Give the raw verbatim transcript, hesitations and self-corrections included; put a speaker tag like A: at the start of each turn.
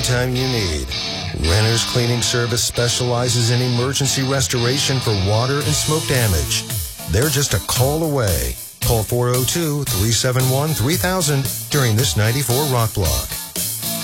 A: anytime you need. Renner's Cleaning Service specializes in emergency restoration for water and smoke damage. They're just a call away. Call four oh two, three seven one, three thousand during this ninety-four Rock Block.